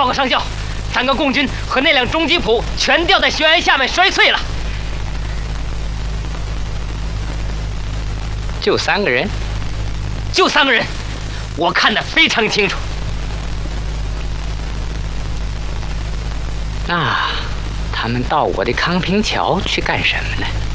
报告上校，3个共军和那辆中吉普全掉在悬崖下面摔碎了。 就3个人？ 就3个人，我看得非常清楚。 那他们到我的康平桥去干什么呢？